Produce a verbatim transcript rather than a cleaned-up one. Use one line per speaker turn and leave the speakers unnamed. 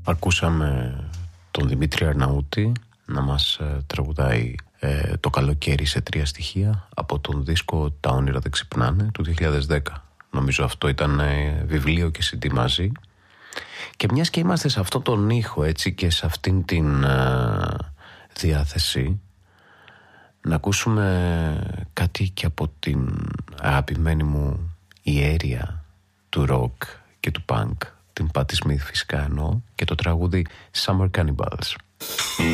Ακούσαμε τον Δημήτρη Αρναούτη να μας ε, τραγουδάει ε, το καλοκαίρι σε τρία στοιχεία από τον δίσκο «Τα όνειρα δεν ξυπνάνε» του δύο χιλιάδες δέκα. Νομίζω αυτό ήταν ε, βιβλίο και σι ντι μαζί. Και μιας και είμαστε σε αυτόν τον ήχο, έτσι, και σε αυτήν την ε, διάθεση, να ακούσουμε κάτι και από την αγαπημένη μου ιέρια του ροκ και του πανκ, την Patti Smith φυσικά εννοώ, και το τραγούδι Summer Cannibals.